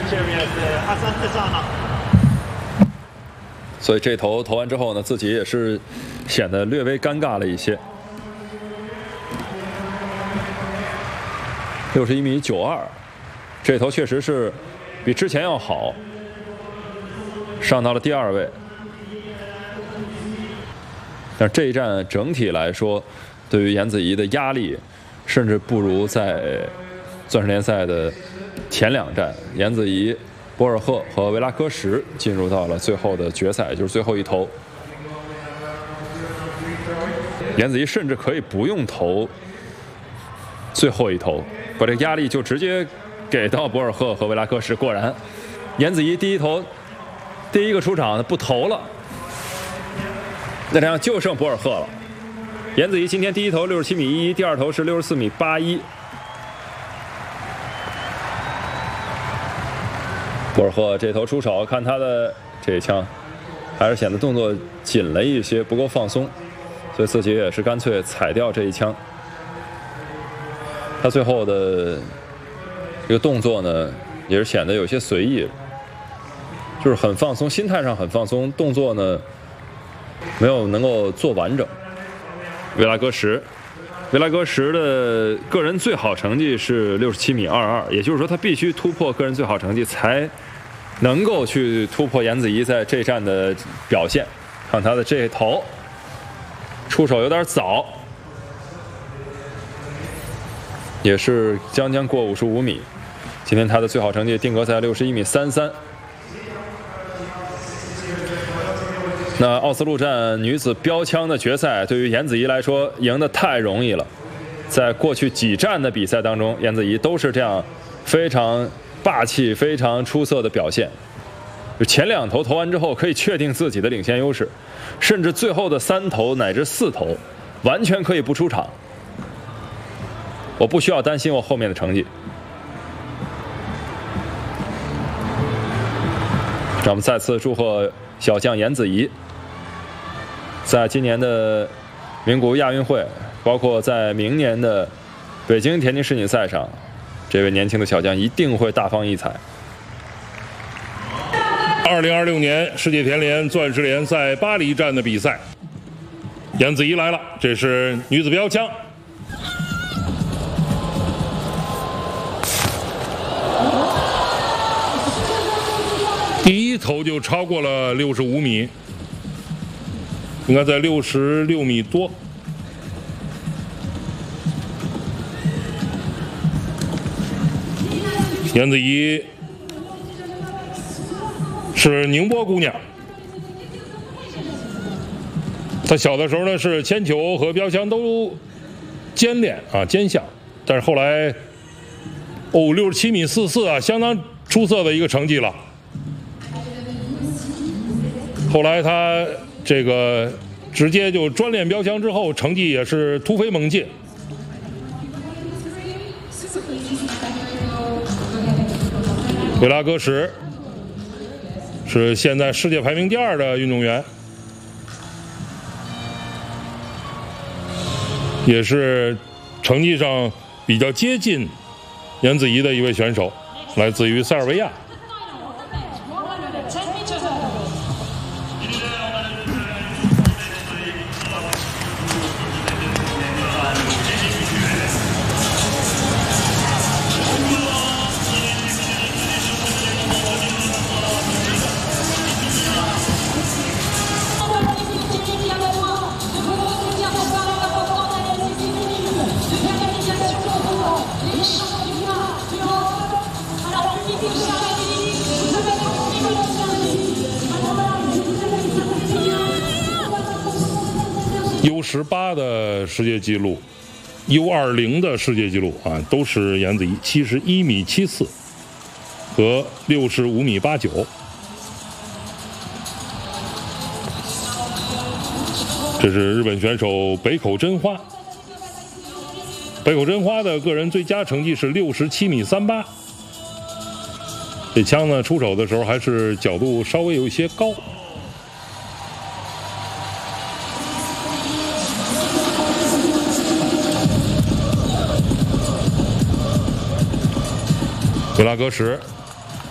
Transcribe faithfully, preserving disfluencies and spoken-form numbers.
所以这头投完之后呢，自己也是显得略微尴尬了一些。六十一米九二，这头确实是比之前要好，上到了第二位。但这一战整体来说，对于颜子怡的压力，甚至不如在钻石联赛的前两战，颜子怡、博尔赫和维拉科什进入到了最后的决赛，就是最后一投。颜子怡甚至可以不用投最后一投，把这个压力就直接给到博尔赫和维拉科什。果然，颜子怡第一投第一个出场不投了，那这样就剩博尔赫了。颜子怡今天第一投六十七米一一，第二投是六十四米八一。博尔赫这头出手，看他的这一枪，还是显得动作紧了一些，不够放松，所以自己也是干脆踩掉这一枪。他最后的这个动作呢，也是显得有些随意，就是很放松，心态上很放松，动作呢没有能够做完整。维拉戈什，维拉戈什的个人最好成绩是六十七米二二，也就是说他必须突破个人最好成绩，才能够去突破颜子怡在这站的表现。看他的这头出手有点早，也是将将过五十五米。今天他的最好成绩定格在六十一米三三。那奥斯陆站女子标枪的决赛，对于颜子怡来说赢得太容易了。在过去几站的比赛当中，颜子怡都是这样非常霸气、非常出色的表现。前两投投完之后，可以确定自己的领先优势，甚至最后的三投乃至四投，完全可以不出场。我不需要担心我后面的成绩。让我们再次祝贺小将颜子怡，在今年的名古屋亚运会，包括在明年的北京田径世锦赛上，这位年轻的小将一定会大放异彩。 二零二六年世界田联钻石联赛巴黎站的比赛，颜子怡来了，这是女子标枪。第一投就超过了六十五米，应该在六十六米多。颜子怡是宁波姑娘，她小的时候呢是铅球和标枪都兼练啊兼项，但是后来哦六十七米四四啊，相当出色的一个成绩了。后来他这个直接就专练标枪之后，成绩也是突飞猛进。维拉戈什是现在世界排名第二的运动员，也是成绩上比较接近颜子怡的一位选手，来自于塞尔维亚。U 十八的世界纪录 U 二十的世界纪录啊，都是颜子怡七十一米七四和六十五米八九。这是日本选手北口真花，北口真花的个人最佳成绩是六十七米三八。这枪呢出手的时候还是角度稍微有一些高。维拉戈什